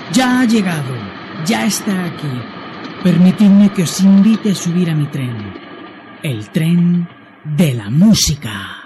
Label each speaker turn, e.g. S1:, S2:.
S1: Ya ha llegado, ya está aquí. Permitidme que os invite a subir a mi tren. El tren de la música.